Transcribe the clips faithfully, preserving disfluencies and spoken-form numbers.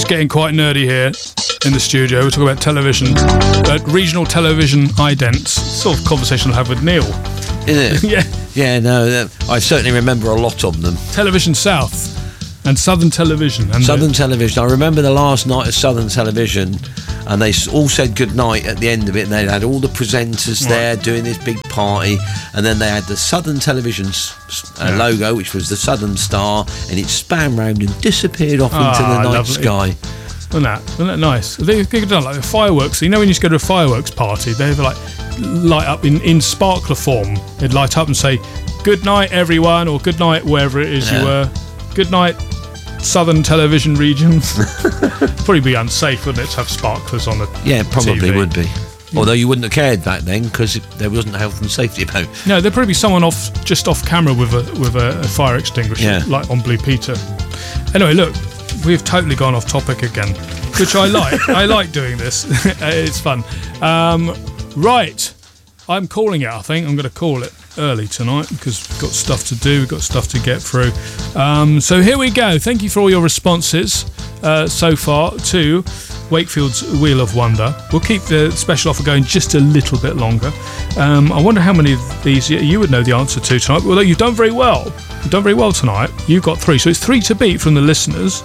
just getting quite nerdy here in the studio. We're talking about television, uh, regional television idents. Sort of conversation I'll have with Neil. Is it? Yeah. Yeah, no, I certainly remember a lot of them. Television South and Southern Television. And Southern the, Television. I remember the last night of Southern Television, and they all said good night at the end of it, and they had all the presenters right. there doing this big party, and then they had the Southern Television uh, yeah. logo, which was the Southern Star, and it span round and disappeared off oh, into the night lovely. sky. Wasn't that, wasn't that nice? They could have done like the fireworks. You know, when you just go to a fireworks party, they have like light up in, in sparkler form. They'd light up and say, "Good night, everyone," or "Good night, wherever it is yeah. you were. Good night, Southern Television region." Probably be unsafe, wouldn't it, to have sparklers on the Yeah, probably T V. Would be. Yeah. Although you wouldn't have cared back then because there wasn't health and safety about. No, there'd probably be someone off just off camera with a with a, a fire extinguisher, yeah. like on Blue Peter. Anyway, look, we've totally gone off topic again, which I like. I like doing this. It's fun. Um, right, I'm calling it. I think I'm going to call it early tonight because we've got stuff to do, we've got stuff to get through. Um, so here we go. Thank you for all your responses uh, so far to Wakefield's Wheel of Wonder. We'll keep the special offer going just a little bit longer. Um, I wonder how many of these you would know the answer to tonight. Although you've done very well. You've done very well tonight. You've got three. So it's three to beat from the listeners.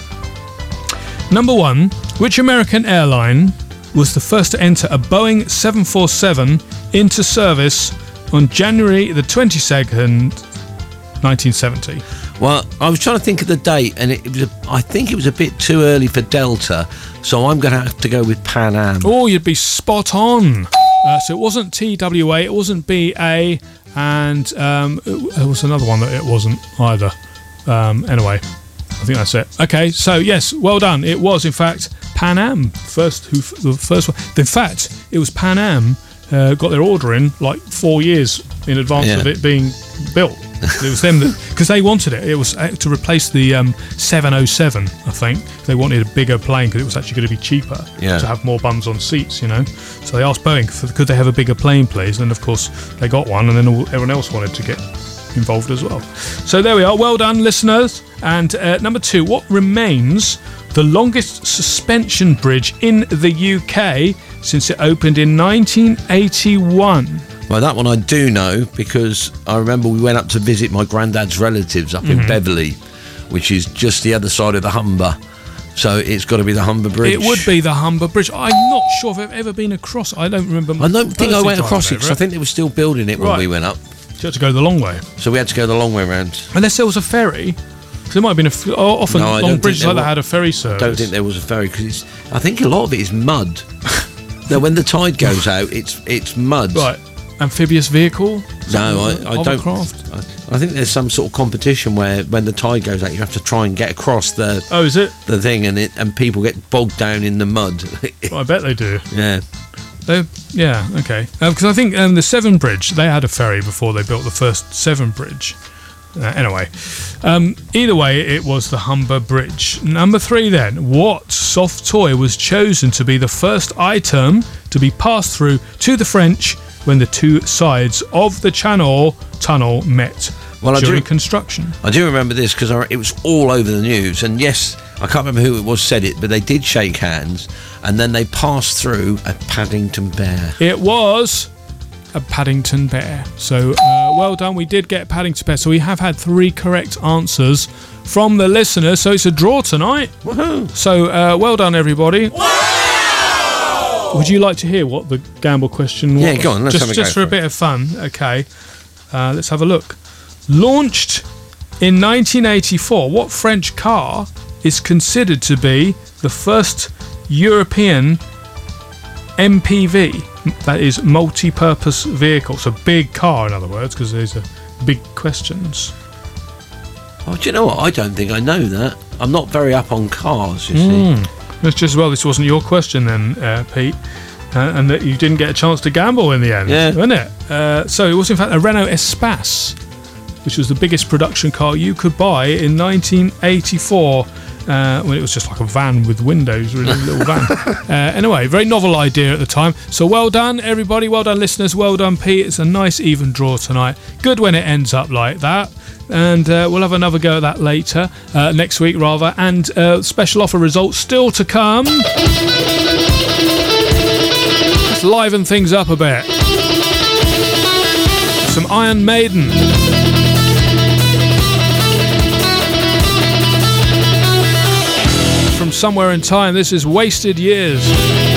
Number one, which American airline was the first to enter a Boeing seven forty-seven into service on January the twenty-second, nineteen seventy? Well, I was trying to think of the date, and it was a, I think it was a bit too early for Delta, so I'm going to have to go with Pan Am. Oh, you'd be spot on. Uh, so it wasn't T W A, it wasn't B A, and um, it, there was another one that it wasn't either. Um, anyway, I think that's it. Okay, so yes, well done. It was, in fact, Pan Am. First, who the first one. In fact, it was Pan Am uh, got their order in like four years in advance yeah. of it being built. It was them that, because they wanted it. It was to replace the um, seven oh seven, I think. They wanted a bigger plane because it was actually going to be cheaper yeah. to have more bums on seats, you know. So they asked Boeing, could they have a bigger plane, please? And of course, they got one, and then all, everyone else wanted to get involved as well. So there we are. Well done, listeners. And uh, number two, what remains the longest suspension bridge in the U K since it opened in nineteen eighty-one? Well, that one I do know because I remember we went up to visit my granddad's relatives up mm-hmm. in Beverley, which is just the other side of the Humber. So it's got to be the Humber Bridge. It would be the Humber Bridge. I'm not sure if I've ever been across. I don't remember. I don't think I went across it because I think they were still building it when right. we went up. So you had to go the long way. So we had to go the long way around. Unless there was a ferry. Because there might have been a f- often no, long bridges like that had a ferry service. I don't think there was a ferry because I think a lot of it is mud. No, when the tide goes out, it's it's mud. Right. Amphibious vehicle? No, I, I don't. I, I think there's some sort of competition where when the tide goes out, you have to try and get across the. Oh, is it? The thing, and it and people get bogged down in the mud. Well, I bet they do. Yeah. They, yeah. Okay. Because uh, I think um, the Severn Bridge, they had a ferry before they built the first Severn Bridge. Uh, anyway, um, either way, it was the Humber Bridge. Number three, then. What soft toy was chosen to be the first item to be passed through to the French when the two sides of the Channel Tunnel met well, during I do, construction? I do remember this because it was all over the news. And yes, I can't remember who it was said it, but they did shake hands and then they passed through a Paddington Bear. It was a Paddington Bear. So uh, well done. We did get Paddington Bear. So we have had three correct answers from the listeners. So it's a draw tonight. Woohoo! So uh, well done, everybody. Wow! Would you like to hear what the gamble question was? Yeah, go on. Let's just have a just go for a bit of fun. Okay. Uh, let's have a look. Launched in nineteen eighty-four, what French car is considered to be the first European M P V? That is multi-purpose vehicle. So big car, in other words, because these are big questions. Oh, do you know what? I don't think I know that. I'm not very up on cars, you mm. see. That's just, well, this wasn't your question then, uh, Pete. Uh, and that you didn't get a chance to gamble in the end, yeah. wasn't it? Uh, so it was, in fact, a Renault Espace, which was the biggest production car you could buy in nineteen eighty-four. Uh, when it was just like a van with windows, really little van. Uh, anyway, very novel idea at the time. So well done, everybody. Well done, listeners. Well done, Pete. It's a nice even draw tonight. Good when it ends up like that. and uh, we'll have another go at that later, uh, next week rather, and uh, special offer results still to come. Let's liven things up a bit. Some Iron Maiden. From Somewhere in Time, this is Wasted Years.